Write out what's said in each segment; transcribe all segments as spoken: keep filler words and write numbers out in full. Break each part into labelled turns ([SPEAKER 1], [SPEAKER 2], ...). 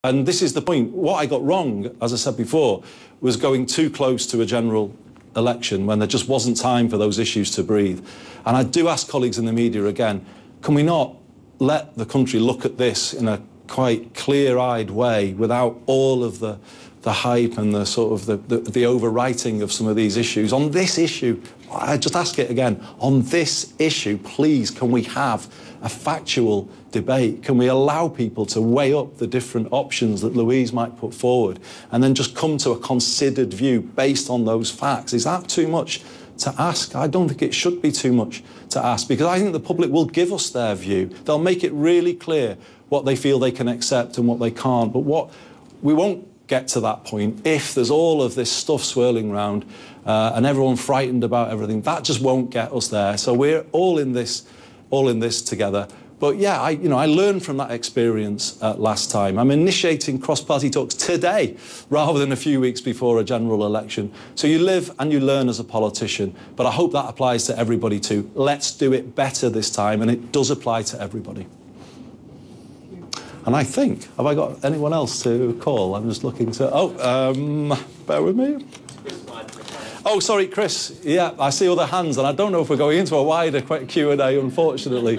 [SPEAKER 1] And this is the point. What I got wrong, as I said before, was going too close to a general election when there just wasn't time for those issues to breathe. And I do ask colleagues in the media again, can we not let the country look at this in a quite clear-eyed way without all of the, the hype and the sort of the, the, the overwriting of some of these issues? On this issue, I just ask it again, on this issue, please, can we have a factual debate? Can we allow people to weigh up the different options that Louise might put forward and then just come to a considered view based on those facts? Is that too much to ask? I don't think it should be too much to ask, because I think the public will give us their view. They'll make it really clear what they feel they can accept and what they can't. But what we won't get to that point if there's all of this stuff swirling around uh, and everyone frightened about everything. That just won't get us there. So we're all in this all in this together. But yeah, I, you know, I learned from that experience uh, last time. I'm initiating cross-party talks today rather than a few weeks before a general election. So you live and you learn as a politician, but I hope that applies to everybody too. Let's do it better this time, and it does apply to everybody. And I think, have I got anyone else to call? I'm just looking to, oh, um, bear with me. Oh, sorry, Chris. Yeah, I see other hands, and I don't know if we're going into a wider Q and A, unfortunately.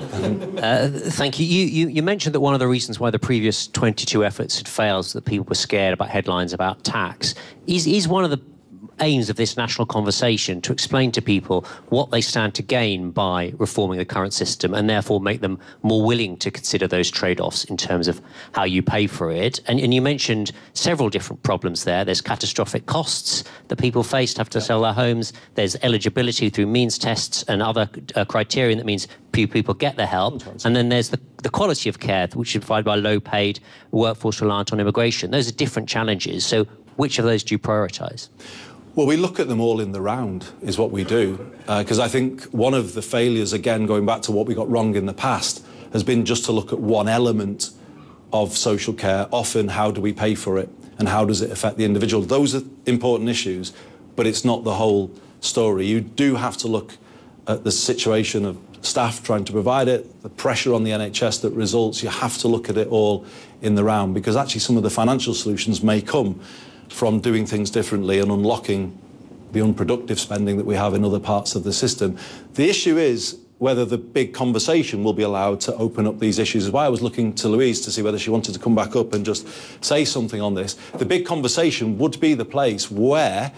[SPEAKER 2] uh, thank you. You, you. You mentioned that one of the reasons why the previous twenty-two efforts had failed is that people were scared about headlines about tax. Is, is one of the aims of this national conversation to explain to people what they stand to gain by reforming the current system and therefore make them more willing to consider those trade-offs in terms of how you pay for it? And, and you mentioned several different problems there. There's catastrophic costs that people face to have to sell their homes. There's eligibility through means tests and other uh, criterion that means few people get the help. And then there's the, the quality of care, which is provided by low-paid workforce reliant on immigration. Those are different challenges. So which of those do you prioritise?
[SPEAKER 1] Well, we look at them all in the round, is what we do. Because uh, I think one of the failures, again, going back to what we got wrong in the past, has been just to look at one element of social care. Often, how do we pay for it? And how does it affect the individual? Those are important issues, but it's not the whole story. You do have to look at the situation of staff trying to provide it, the pressure on the N H S that results. You have to look at it all in the round, because actually some of the financial solutions may come from doing things differently and unlocking the unproductive spending that we have in other parts of the system. The issue is whether the big conversation will be allowed to open up these issues. That's why I was looking to Louise to see whether she wanted to come back up and just say something on this. The big conversation would be the place where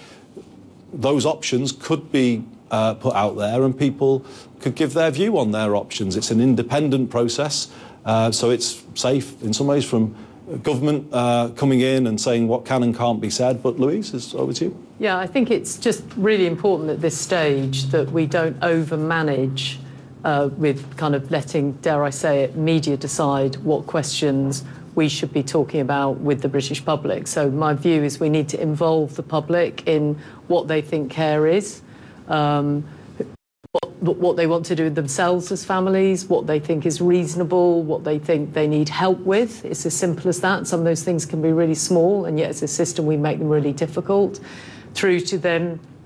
[SPEAKER 1] those options could be uh, put out there and people could give their view on their options. It's an independent process, uh, so it's safe in some ways from government uh, coming in and saying what can and can't be said. But Louise, it's over to you.
[SPEAKER 3] Yeah, I think it's just really important at this stage that we don't overmanage uh, with kind of letting, dare I say it, media decide what questions we should be talking about with the British public. So my view is we need to involve the public in what they think care is, um, What, what they want to do themselves as families, what they think is reasonable, what they think they need help with. It's as simple as that. Some of those things can be really small, and yet as a system we make them really difficult, through to them